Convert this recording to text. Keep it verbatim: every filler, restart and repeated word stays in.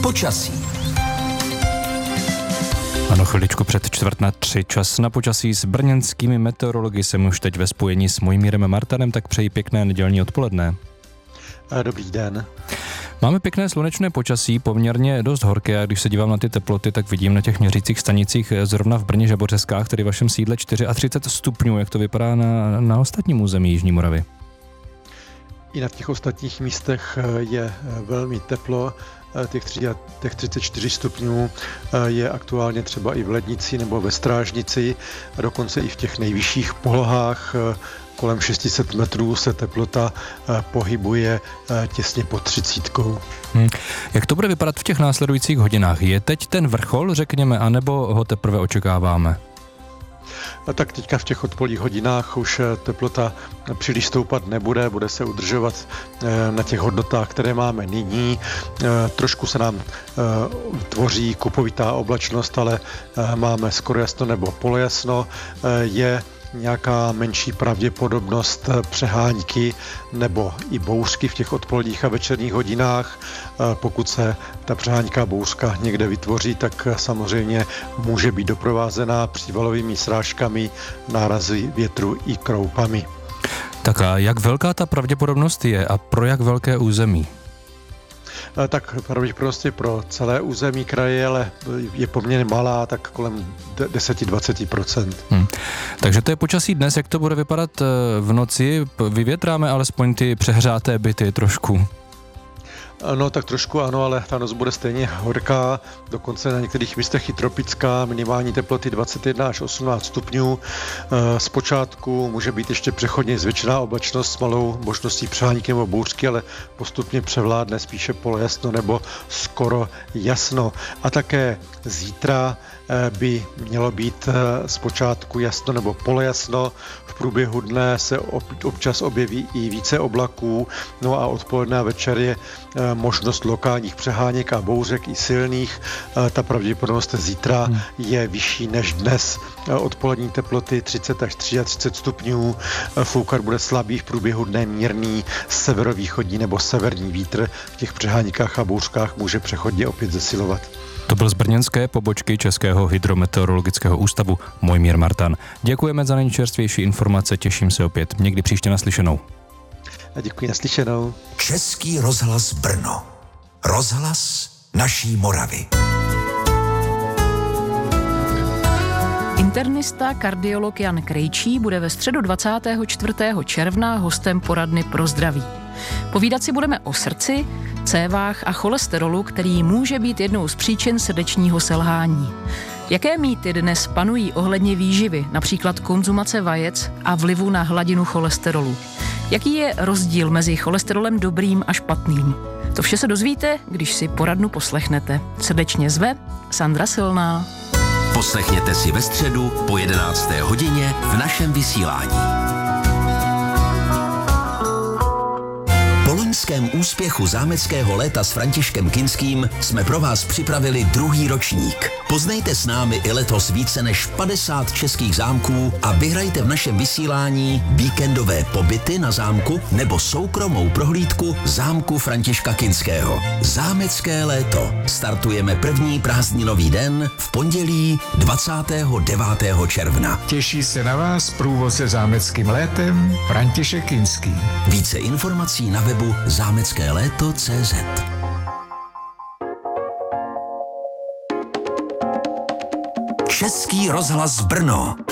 Počasí. Ano, chviličku před čtvrt na tři, čas na počasí s brněnskými meteorology. Jsem už teď ve spojení s Mojmírem Martanem, tak přeji pěkné nedělní odpoledne. Dobrý den. Máme pěkné slunečné počasí, poměrně dost horké, a když se dívám na ty teploty, tak vidím na těch měřících stanicích zrovna v Brně Žabořeskách, tedy vašem sídle, třicet čtyři stupňů. Jak to vypadá na, na ostatním území Jižní Moravy? I na těch ostatních místech je velmi teplo. Těch, tři, těch třicet čtyři stupňů je aktuálně třeba i v Lednici nebo ve Strážnici, a dokonce i v těch nejvyšších polohách kolem šest set metrů se teplota pohybuje těsně pod třicítkou. Hmm. Jak to bude vypadat v těch následujících hodinách? Je teď ten vrchol, řekněme, anebo ho teprve očekáváme? A tak teďka v těch odpoledních hodinách už teplota příliš stoupat nebude, bude se udržovat na těch hodnotách, které máme nyní. Trošku se nám tvoří kupovitá oblačnost, ale máme skoro jasno nebo polojasno. Je nějaká menší pravděpodobnost přehánky nebo i bouřky v těch odpoledních a večerních hodinách. Pokud se ta přehánka a bouřka někde vytvoří, tak samozřejmě může být doprovázená přívalovými srážkami, nárazy větru i kroupami. Tak a jak velká ta pravděpodobnost je a pro jak velké území? Tak pravděpodobnost je pro celé území kraje, ale je poměrně malá, tak kolem deset až dvacet procent. Hmm. Takže to je počasí dnes. Jak to bude vypadat v noci? Vyvětráme alespoň ty přehřáté byty trošku. No tak trošku ano, ale ta noc bude stejně horká, dokonce na některých místech i tropická, minimální teploty dvacet jedna až osmnáct stupňů. Zpočátku může být ještě přechodně zvětšená oblačnost s malou možností přehánky nebo bouřky, ale postupně převládne spíše polojasno nebo skoro jasno. A také zítra by mělo být zpočátku jasno nebo polojasno. V průběhu dne se občas objeví i více oblaků, no a odpoledne a večer je možnost lokálních přeháněk a bouřek i silných. Ta pravděpodobnost zítra hmm. je vyšší než dnes. Odpolední teploty třicet až třicet tři stupňů. Foukat bude slabý, v průběhu dne mírný severovýchodní nebo severní vítr. V těch přeháněkách a bouřkách může přechodně opět zesilovat. To byl z brněnské pobočky Českého hydrometeorologického ústavu Mojmír Martan. Děkujeme za nejčerstvější informace, těším se opět někdy příště naslyšenou. A děkuji, naslyšenou. Český rozhlas Brno. Rozhlas naší Moravy. Internista, kardiolog Jan Krejčí bude ve středu dvacátého čtvrtého června hostem poradny pro zdraví. Povídat si budeme o srdci, cévách a cholesterolu, který může být jednou z příčin srdečního selhání. Jaké mýty dnes panují ohledně výživy, například konzumace vajec a vlivu na hladinu cholesterolu? Jaký je rozdíl mezi cholesterolem dobrým a špatným? To vše se dozvíte, když si poradnu poslechnete. Srdečně zve Sandra Silná. Poslechněte si ve středu po jedenácté hodině v našem vysílání. Po loňském úspěchu zámeckého léta s Františkem Kinským jsme pro vás připravili druhý ročník. Poznejte s námi i letos více než padesát českých zámků a vyhrajte v našem vysílání víkendové pobyty na zámku nebo soukromou prohlídku zámku Františka Kinského. Zámecké léto. Startujeme první prázdninový den v pondělí dvacátého devátého června. Těší se na vás průvodce zámeckým létem František Kinský. Více informací na webu zámecké léto tečka cé zet. Český rozhlas Brno.